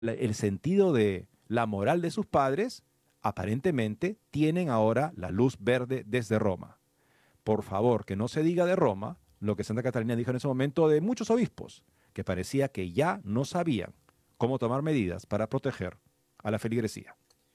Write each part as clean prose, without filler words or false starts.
el sentido de la moral de sus padres, aparentemente tienen ahora la luz verde desde Roma. Por favor, que no se diga de Roma lo que Santa Catalina dijo en ese momento de muchos obispos, que parecía que ya no sabían cómo tomar medidas para proteger a la feligresía.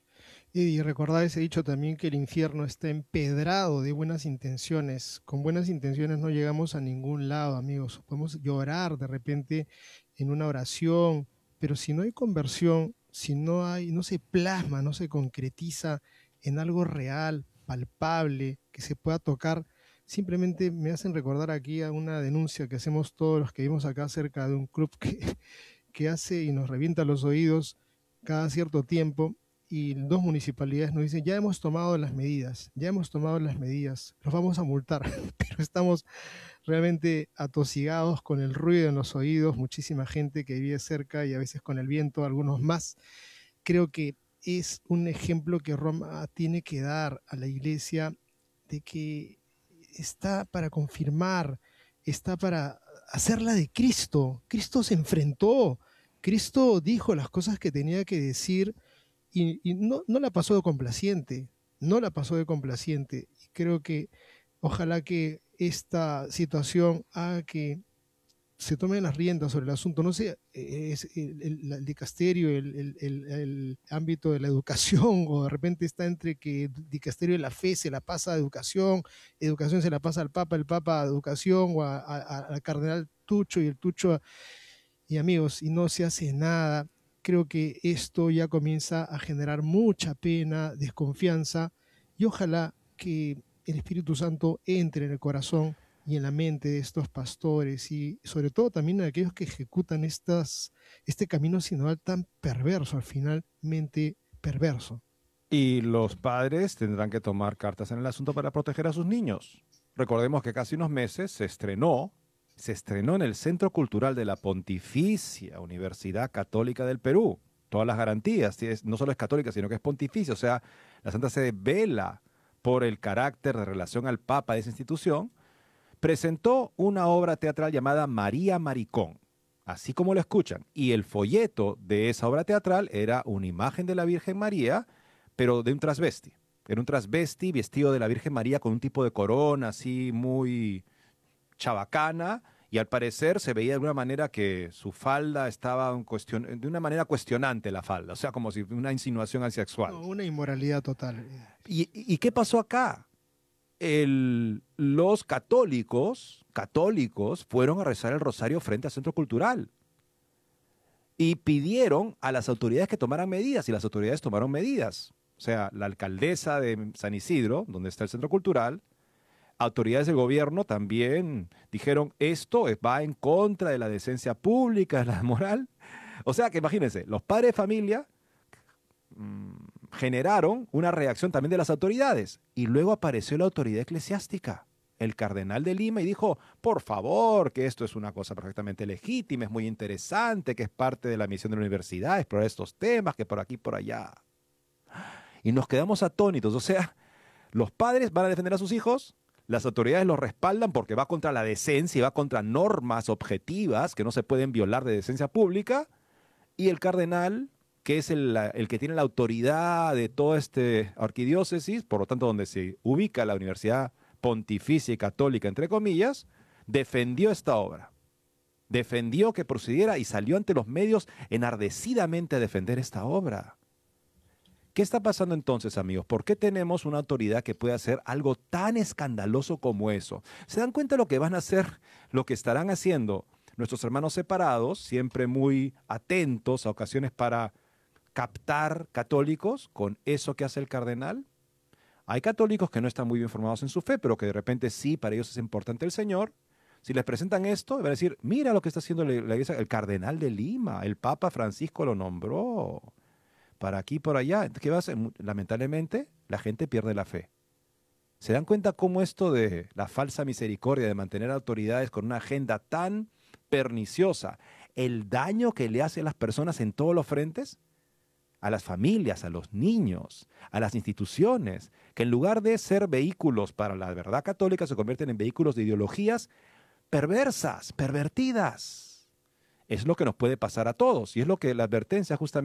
Y recordar ese dicho también que el infierno está empedrado de buenas intenciones. Con buenas intenciones no llegamos a ningún lado, amigos. Podemos llorar de repente en una oración, pero si no hay conversión, si no hay, no se plasma, no se concretiza en algo real, palpable, que se pueda tocar, simplemente me hacen recordar aquí a una denuncia que hacemos todos los que vivimos acá cerca de un club que hace y nos revienta los oídos cada cierto tiempo, y dos municipalidades nos dicen, ya hemos tomado las medidas, ya hemos tomado las medidas, los vamos a multar, pero estamos realmente atosigados con el ruido en los oídos, muchísima gente que vive cerca y a veces con el viento, algunos más. Creo que es un ejemplo que Roma tiene que dar a la iglesia de que está para confirmar, está para hacerla de Cristo. Cristo se enfrentó, Cristo dijo las cosas que tenía que decir y no la pasó de complaciente, no la pasó de complaciente. Y creo que ojalá que esta situación haga que se tomen las riendas sobre el asunto. No sé, es el dicasterio, el ámbito de la educación, o de repente está entre que el dicasterio de la fe se la pasa a educación, educación se la pasa al Papa, el Papa a educación, o al cardenal Tucho y el Tucho. Y amigos, y no se hace nada. Creo que esto ya comienza a generar mucha pena, desconfianza, y ojalá que el Espíritu Santo entre en el corazón y en la mente de estos pastores y sobre todo también de aquellos que ejecutan este camino sinodal tan perverso, al finalmente perverso. Y los padres tendrán que tomar cartas en el asunto para proteger a sus niños. Recordemos que casi unos meses se estrenó en el Centro Cultural de la Pontificia Universidad Católica del Perú. Todas las garantías, no solo es católica, sino que es pontificia, o sea, la Santa Sede vela por el carácter de relación al Papa de esa institución, presentó una obra teatral llamada María Maricón, así como lo escuchan. Y el folleto de esa obra teatral era una imagen de la Virgen María, pero de un transvesti. Era un transvesti vestido de la Virgen María con un tipo de corona así muy chabacana, y al parecer se veía de alguna manera que su falda estaba de una manera cuestionante la falda, o sea, como si una insinuación No, asexual. una inmoralidad total. ¿Y qué pasó acá? Los católicos fueron a rezar el rosario frente al centro cultural y pidieron a las autoridades que tomaran medidas, y las autoridades tomaron medidas. O sea, la alcaldesa de San Isidro, donde está el centro cultural, autoridades del gobierno también dijeron esto va en contra de la decencia pública, de la moral. O sea, que imagínense, los padres de familia generaron una reacción también de las autoridades. Y luego apareció la autoridad eclesiástica, el cardenal de Lima, y dijo, por favor, que esto es una cosa perfectamente legítima, es muy interesante, que es parte de la misión de la universidad, explorar estos temas, que por aquí, por allá. Y nos quedamos atónitos. O sea, los padres van a defender a sus hijos, las autoridades los respaldan porque va contra la decencia y va contra normas objetivas que no se pueden violar de decencia pública, y el cardenal, que es el que tiene la autoridad de toda este arquidiócesis, por lo tanto donde se ubica la Universidad Pontificia y Católica, entre comillas, defendió esta obra. Defendió que procediera y salió ante los medios enardecidamente a defender esta obra. ¿Qué está pasando entonces, amigos? ¿Por qué tenemos una autoridad que puede hacer algo tan escandaloso como eso? ¿Se dan cuenta de lo que van a hacer, lo que estarán haciendo nuestros hermanos separados, siempre muy atentos a ocasiones para captar católicos con eso que hace el cardenal? Hay católicos que no están muy bien formados en su fe, pero que de repente sí, para ellos es importante el Señor. Si les presentan esto, van a decir, mira lo que está haciendo la iglesia, el cardenal de Lima, el Papa Francisco lo nombró, para aquí, por allá. Entonces, ¿qué va a hacer? Lamentablemente, la gente pierde la fe. ¿Se dan cuenta cómo esto de la falsa misericordia, de mantener autoridades con una agenda tan perniciosa, el daño que le hace a las personas en todos los frentes? A las familias, a los niños, a las instituciones, que en lugar de ser vehículos para la verdad católica, se convierten en vehículos de ideologías perversas, pervertidas. es lo que nos puede pasar a todos y es lo que la advertencia justamente